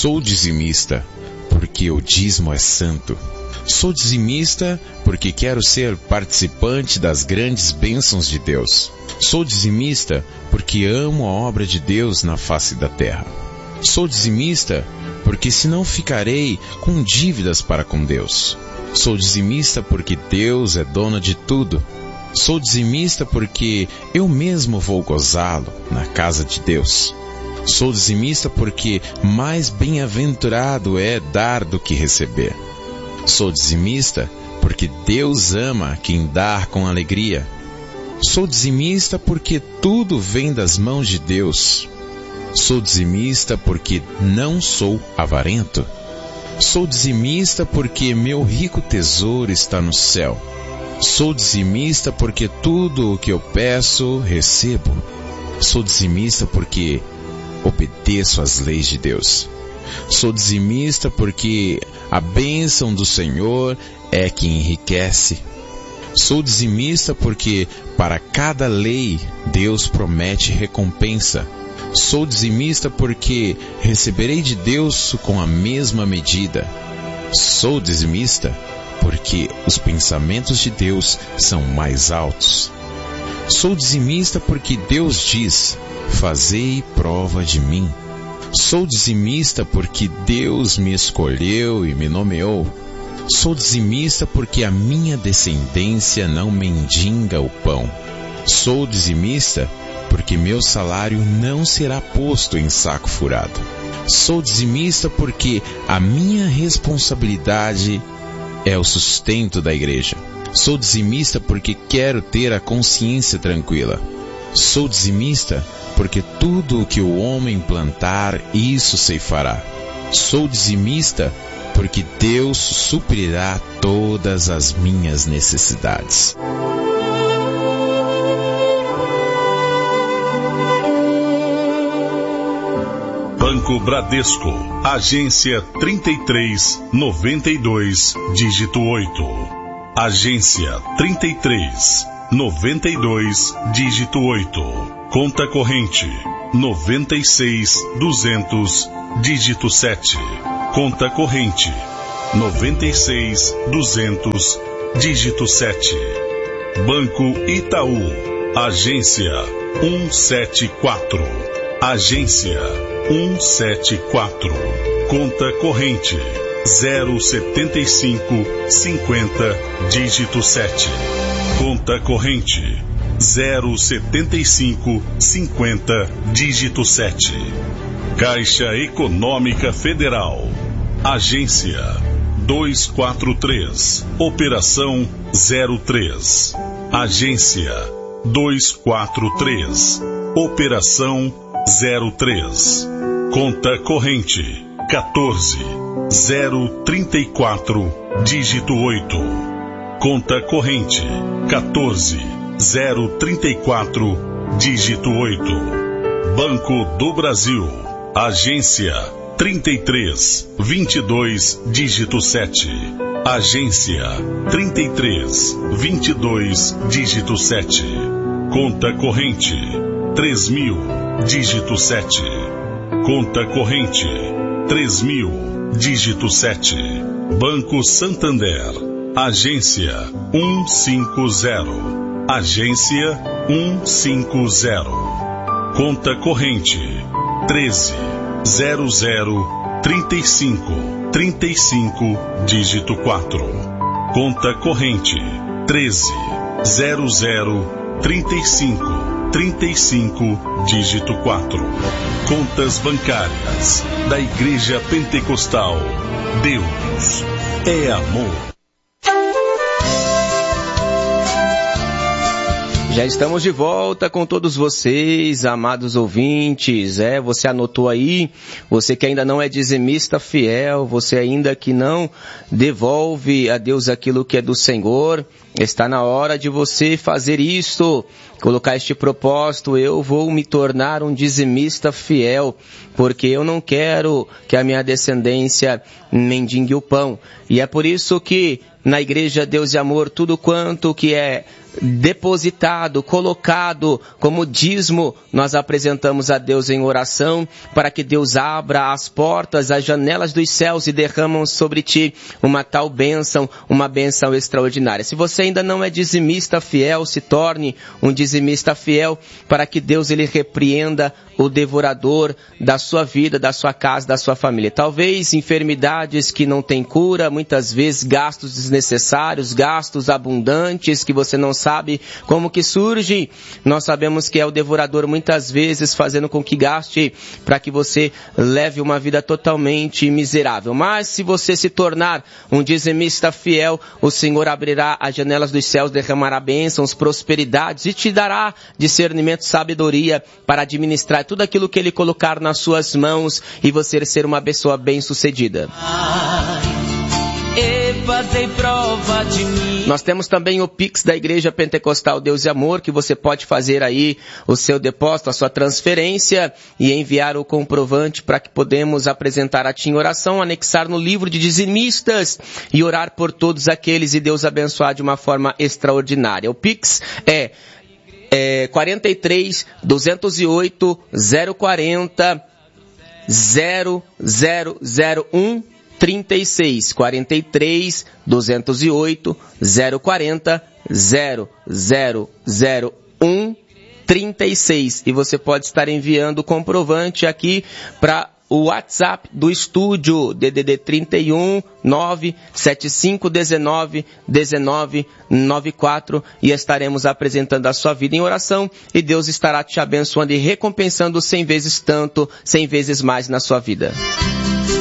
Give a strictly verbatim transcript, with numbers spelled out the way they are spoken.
Sou dizimista porque o dízimo é santo. Sou dizimista porque quero ser participante das grandes bênçãos de Deus. Sou dizimista porque amo a obra de Deus na face da terra. Sou dizimista porque senão ficarei com dívidas para com Deus. Sou dizimista porque Deus é dono de tudo. Sou dizimista porque eu mesmo vou gozá-lo na casa de Deus. Sou dizimista porque mais bem-aventurado é dar do que receber. Sou dizimista porque Deus ama quem dá com alegria. Sou dizimista porque tudo vem das mãos de Deus. Sou dizimista porque não sou avarento. Sou dizimista porque meu rico tesouro está no céu. Sou dizimista porque tudo o que eu peço, recebo. Sou dizimista porque obedeço às leis de Deus. Sou dizimista porque a bênção do Senhor é que enriquece. Sou dizimista porque para cada lei Deus promete recompensa. Sou dizimista porque receberei de Deus com a mesma medida. Sou dizimista porque os pensamentos de Deus são mais altos. Sou dizimista porque Deus diz: fazei prova de mim. Sou dizimista porque Deus me escolheu e me nomeou. Sou dizimista porque a minha descendência não mendiga o pão. Sou dizimista porque meu salário não será posto em saco furado. Sou dizimista porque a minha responsabilidade é o sustento da igreja. Sou dizimista porque quero ter a consciência tranquila. Sou dizimista porque tudo o que o homem plantar, isso ceifará. Sou dizimista porque Deus suprirá todas as minhas necessidades. Banco Bradesco, agência trinta e três, noventa e dois, dígito oito. Agência trinta e três, noventa e dois, dígito oito. Conta corrente noventa e seis, duzentos, dígito sete. Conta corrente noventa e seis, duzentos, dígito sete. Banco Itaú, agência cento e setenta e quatro. Agência cento e setenta e quatro. Conta corrente zero setenta e cinco, cinquenta, dígito sete. Conta corrente zero setenta e cinco, cinquenta, dígito sete. Caixa Econômica Federal, agência duzentos e quarenta e três, operação zero três. Agência duzentos e quarenta e três, operação zero três. Conta corrente quatorze, zero trinta e quatro, dígito oito. Conta corrente quatorze, zero trinta e quatro, dígito oito. Banco do Brasil, agência trinta e três, vinte e dois, dígito sete. Agência trinta e três, vinte e dois, dígito sete. Conta corrente três mil, dígito sete. Conta corrente três mil, dígito sete. Banco Santander, agência cento e cinquenta. Agência cento e cinquenta. Conta corrente treze, zero zero, trinta e cinco, trinta e cinco, dígito quatro. Conta corrente treze, zero zero, trinta e cinco, trinta e cinco, dígito quatro. Contas bancárias da Igreja Pentecostal. Deus é amor. Já estamos de volta com todos vocês, amados ouvintes. É, você anotou aí, você que ainda não é dizimista fiel, você ainda que não devolve a Deus aquilo que é do Senhor, está na hora de você fazer isto. colocar este propósito, eu vou me tornar um dizimista fiel, porque eu não quero que a minha descendência mendigue o pão. E é por isso que na Igreja Deus e Amor, tudo quanto que é depositado, colocado como dízimo, nós apresentamos a Deus em oração para que Deus abra as portas, as janelas dos céus e derramam sobre ti uma tal bênção, uma bênção extraordinária. Se você ainda não é dizimista fiel, se torne um dizimista fiel para que Deus ele repreenda o devorador da sua vida, da sua casa, da sua família. Talvez enfermidades que não têm cura, muitas vezes gastos desnecessários, gastos abundantes que você não sabe como que surge. Nós sabemos que é o devorador muitas vezes fazendo com que gaste para que você leve uma vida totalmente miserável. Mas se você se tornar um dizimista fiel, o Senhor abrirá as janelas dos céus, derramará bênçãos, prosperidades e te dará discernimento, sabedoria para administrar tudo aquilo que Ele colocar nas suas mãos e você ser uma pessoa bem-sucedida. Nós temos também o Pix da Igreja Pentecostal Deus e Amor, que você pode fazer aí o seu depósito, a sua transferência e enviar o comprovante para que podemos apresentar a ti em oração, anexar no livro de dizimistas e orar por todos aqueles e Deus abençoar de uma forma extraordinária. O Pix é É quarenta e três, duzentos e oito, zero quarenta, zero zero zero um, trinta e seis. quarenta e três, duzentos e oito, zero quarenta, zero zero zero um, trinta e seis. E você pode estar enviando o comprovante aqui para o WhatsApp do estúdio, D D D trinta e um, nove sete cinco um nove, um nove nove quatro, e estaremos apresentando a sua vida em oração e Deus estará te abençoando e recompensando cem vezes tanto, cem vezes mais na sua vida.